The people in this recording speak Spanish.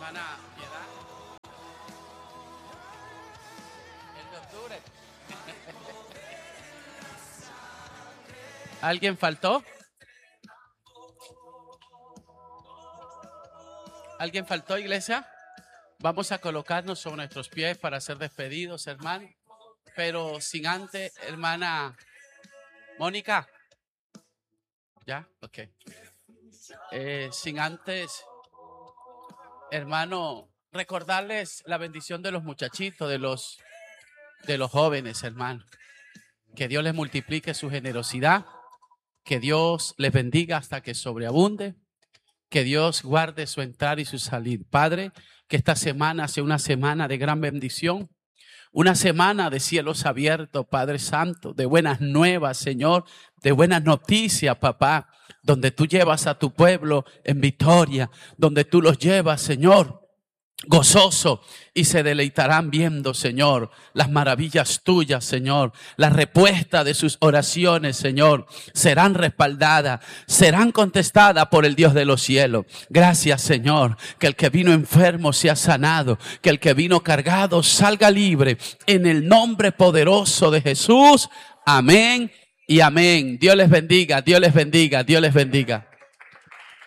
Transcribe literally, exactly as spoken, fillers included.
hermana Piedad. El de octubre. ¿Alguien faltó? ¿Alguien faltó, iglesia? Vamos a colocarnos sobre nuestros pies para ser despedidos, hermano. Pero sin antes, hermana Mónica. ¿Ya? Ok. Eh, sin antes, hermano, recordarles la bendición de los muchachitos, de los, de los jóvenes, hermano. Que Dios les multiplique su generosidad. Que Dios les bendiga hasta que sobreabunde. Que Dios guarde su entrar y su salir. Padre, que esta semana sea una semana de gran bendición. Una semana de cielos abiertos, Padre Santo, de buenas nuevas, Señor, de buenas noticias, papá, donde tú llevas a tu pueblo en victoria, donde tú los llevas, Señor, gozoso, y se deleitarán viendo, Señor, las maravillas tuyas, Señor. La respuesta de sus oraciones, Señor, serán respaldadas, serán contestadas por el Dios de los cielos. Gracias, Señor, que el que vino enfermo sea sanado, que el que vino cargado salga libre, en el nombre poderoso de Jesús. Amén y amén. Dios les bendiga, Dios les bendiga, Dios les bendiga.